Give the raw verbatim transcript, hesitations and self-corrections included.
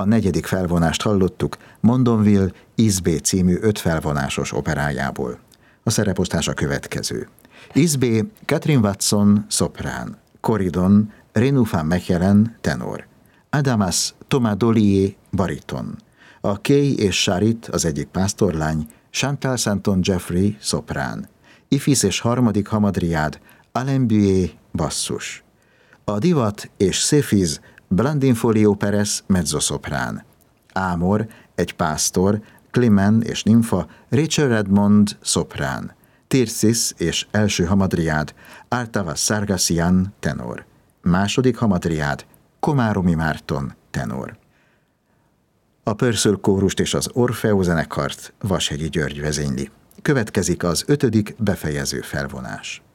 A negyedik felvonást hallottuk Mondonville Isbé című öt felvonásos operájából. A szereposztás a következő. Isbé Catherine Watson szoprán, Corydon Renaud van Mechelen tenor, Adamas Thomas Dollier bariton, a Kay és Charit az egyik pásztorlány, Chantal Santon Jeffrey szoprán, Ifis és harmadik hamadriád Alain Bué basszus, a divat és Széfiz Blandine Folio Perez mezzoszoprán, Ámor egy pásztor, Clement és Nimfa Rachel Redmond szoprán, Tircis és első hamadriád Artavas Sargassian tenor, második hamadriád Komáromi Márton tenor. A Purcell kórust és az Orfeó zenekart Vashegyi György vezényli. Következik az ötödik befejező felvonás.